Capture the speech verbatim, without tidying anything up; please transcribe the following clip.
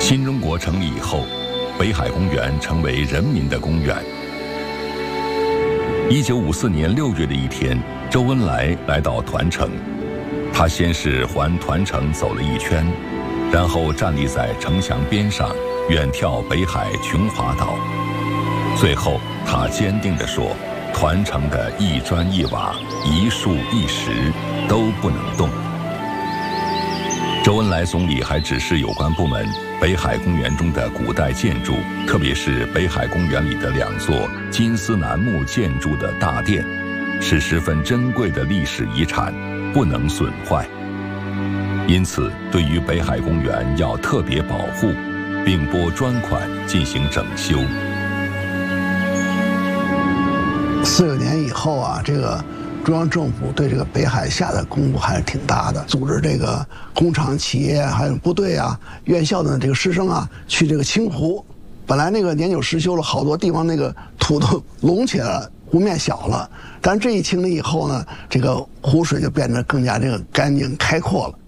新中国成立以后，北海公园成为人民的公园。一九五四年六月的一天，周恩来来到团城，他先是环团城走了一圈，然后站立在城墙边上，远眺北海琼华岛。最后，他坚定地说：“团城的一砖一瓦、一树一石都不能动。”周恩来总理还指示有关部门，北海公园中的古代建筑，特别是北海公园里的两座金丝楠木建筑的大殿，是十分珍贵的历史遗产，不能损坏。因此，对于北海公园要特别保护，并拨专款进行整修。 四六年以后啊，这个中央政府对这个北海下的功夫还是挺大的，组织这个工厂、企业还有部队啊、院校的这个师生啊，去这个清湖。本来那个年久失修了，好多地方那个土都隆起来了，湖面小了。但是这一清理以后呢，这个湖水就变得更加这个干净开阔了。